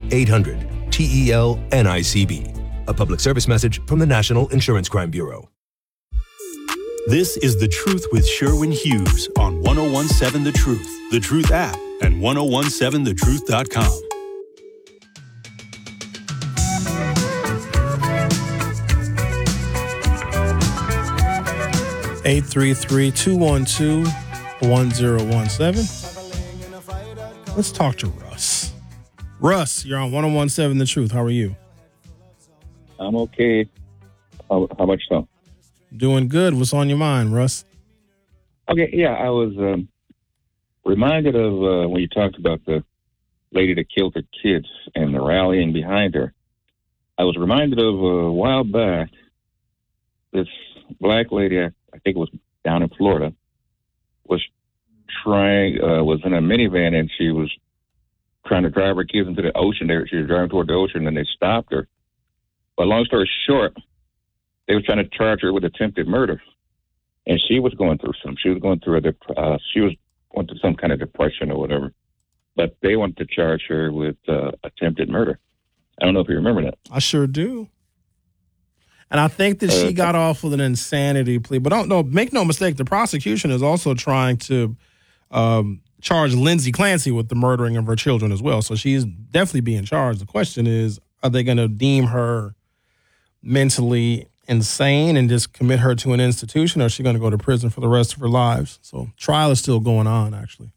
800-TEL-NICB. A public service message from the National Insurance Crime Bureau. This is The Truth with Sherwin Hughes on 1017 The Truth, The Truth app, and 1017thetruth.com. 833-212-1017. Let's talk to Russ. Russ, you're on 1017 The Truth. How are you? I'm okay. How much so? Doing good. What's on your mind, Russ? Okay, yeah, I was reminded of when you talked about the lady that killed her kids and the rallying behind her. I was reminded of a while back, this black lady, I think it was down in Florida, was in a minivan and she was trying to drive her kids into the ocean. She was driving toward the ocean and they stopped her. But long story short, they were trying to charge her with attempted murder, and she was going through some kind of depression or whatever. But they wanted to charge her with attempted murder. I don't know if you remember that. I sure do. And I think that she got off with an insanity plea. But make no mistake, the prosecution is also trying to charge Lindsay Clancy with the murdering of her children as well. So she's definitely being charged. The question is, are they going to deem her mentally insane and just commit her to an institution, or is she going to go to prison for the rest of her lives? So trial is still going on, actually.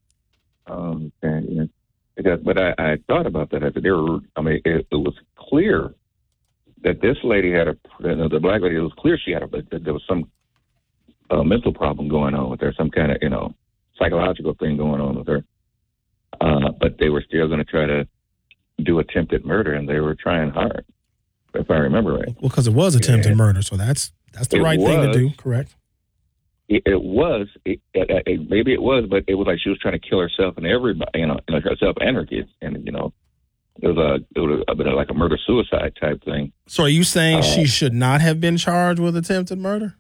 Yeah. But I thought about that. It was clear that this lady the black lady, it was clear there was some mental problem going on with her, some kind of, psychological thing going on with her. But they were still going to try to do attempted murder, and they were trying hard, if I remember right. Well, because it was attempted murder, so that's the right thing to do, correct? Maybe it was, but it was like she was trying to kill herself and everybody, herself and her kids, and it was a bit of like a murder-suicide type thing. So are you saying she should not have been charged with attempted murder?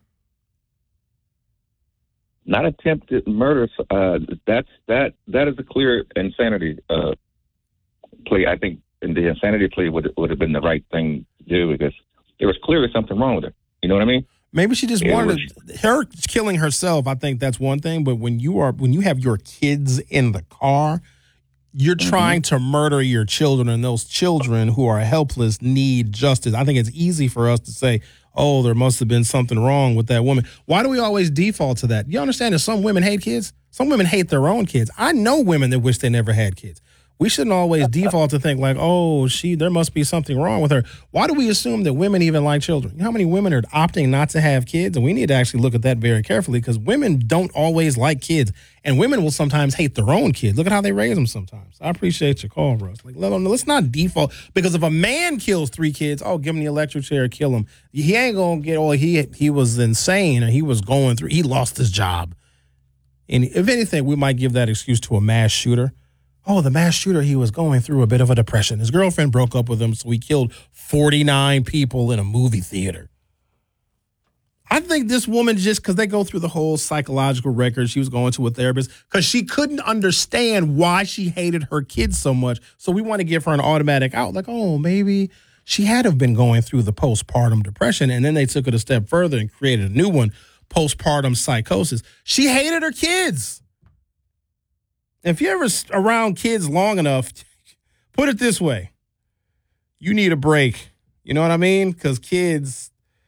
Not attempted murder. That is a clear insanity plea. I think the insanity plea would have been the right thing to do because there was clearly something wrong with her. You know what I mean? Maybe she just her killing herself. I think that's one thing. But when you have your kids in the car, you're trying to murder your children, and those children who are helpless need justice. I think it's easy for us to say, oh, there must have been something wrong with that woman. Why do we always default to that? You understand that some women hate kids? Some women hate their own kids. I know women that wish they never had kids. We shouldn't always default to think like, oh, there must be something wrong with her. Why do we assume that women even like children? You know how many women are opting not to have kids? And we need to actually look at that very carefully because women don't always like kids. And women will sometimes hate their own kids. Look at how they raise them sometimes. I appreciate your call, Russ. Let's not default. Because if a man kills 3 kids, give him the electric chair, kill him. He ain't going to get, he was insane or he lost his job. And if anything, we might give that excuse to a mass shooter. Oh, the mass shooter, he was going through a bit of a depression. His girlfriend broke up with him, so he killed 49 people in a movie theater. I think this woman, just because they go through the whole psychological record, she was going to a therapist because she couldn't understand why she hated her kids so much. So we want to give her an automatic out. Like, maybe she had to have been going through the postpartum depression. And then they took it a step further and created a new one, postpartum psychosis. She hated her kids. If you're ever around kids long enough, put it this way, you need a break. You know what I mean? Because kids,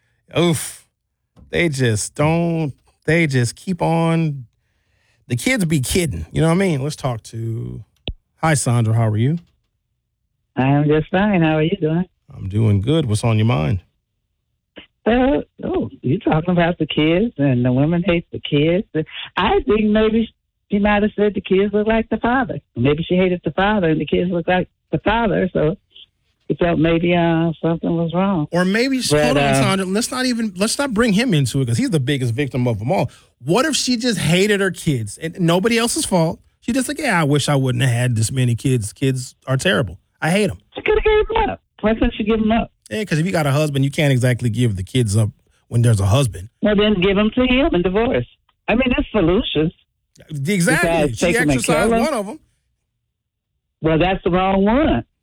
they just keep on. The kids be kidding. You know what I mean? Let's talk to, hi, Sandra, how are you? I'm just fine. How are you doing? I'm doing good. What's on your mind? You're talking about the kids and the women hate the kids. I think maybe she might have said the kids look like the father. Maybe she hated the father and the kids look like the father, so he felt maybe something was wrong. Or maybe, hold on, Sandra, let's not bring him into it because he's the biggest victim of them all. What if she just hated her kids and nobody else's fault? She just like, I wish I wouldn't have had this many kids. Kids are terrible. I hate them. She could have gave them up. Why couldn't she give them up? Yeah, because if you got a husband, you can't exactly give the kids up when there's a husband. Well, then give them to him and divorce. I mean, there's solutions. Exactly. She exercised one of them. Well, that's the wrong one.